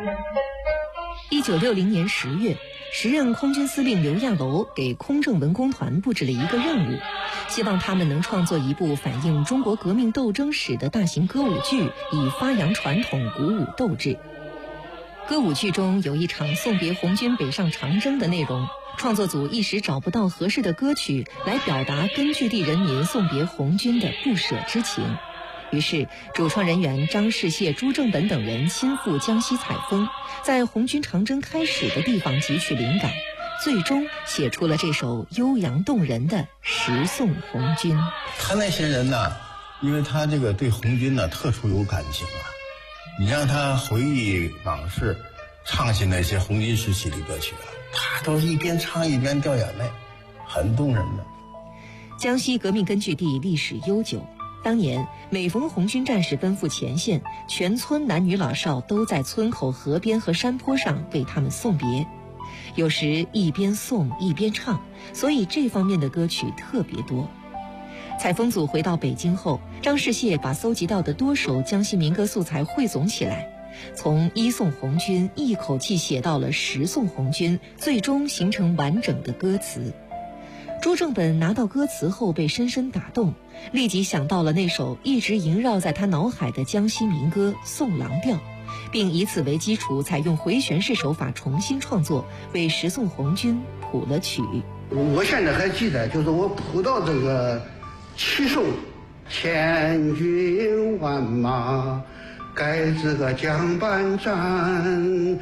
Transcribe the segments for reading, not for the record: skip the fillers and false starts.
1960年10月，时任空军司令刘亚楼给空政文工团布置了一个任务，希望他们能创作一部反映中国革命斗争史的大型歌舞剧，以发扬传统，鼓舞斗志。歌舞剧中有一场送别红军北上长征的内容，创作组一时找不到合适的歌曲来表达根据地人民送别红军的不舍之情。于是主创人员张世燮、朱正本等人亲赴江西采风，在红军长征开始的地方汲取灵感，最终写出了这首悠扬动人的《十送红军》。 他那些人呢，因为他这个对红军呢特殊有感情啊，你让他回忆往事，唱起那些红军时期的歌曲啊，他都是一边唱一边掉眼泪，很动人的。 江西革命根据地历史悠久，当年每逢红军战士奔赴前线，全村男女老少都在村口、河边和山坡上为他们送别，有时一边送一边唱，所以这方面的歌曲特别多。采风组回到北京后，张世燮把搜集到的多首江西民歌素材汇总起来，从一送红军一口气写到了十送红军，最终形成完整的歌词。朱正本拿到歌词后被深深打动，立即想到了那首一直萦绕在他脑海的江西民歌《送郎调》，并以此为基础，采用回旋式手法重新创作，为十送红军谱了曲。 我现在还记得，就是我谱到这个七送，千军万马盖这个江板站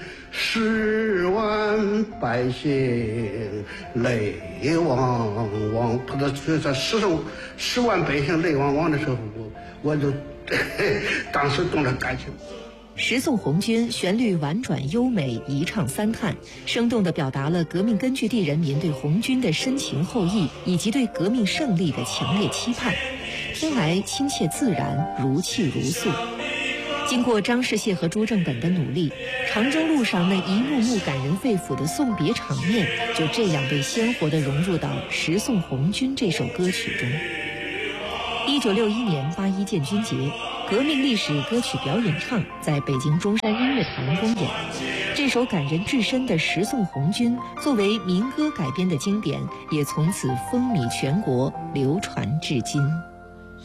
，10万百姓泪汪汪。他的这10万百姓泪汪汪的时候，我就当时动了感情。 十送红军旋律婉转优美，一唱三叹，生动地表达了革命根据地人民对红军的深情厚谊，以及对革命胜利的强烈期盼，听来亲切自然，如泣如诉。经过张世燮和朱正本的努力，长征路上那一幕幕感人肺腑的送别场面，就这样被鲜活地融入到《十送红军》这首歌曲中。1961年81建军节，革命历史歌曲表演唱在北京中山音乐堂公演。这首感人至深的《十送红军》作为民歌改编的经典，也从此风靡全国，流传至今。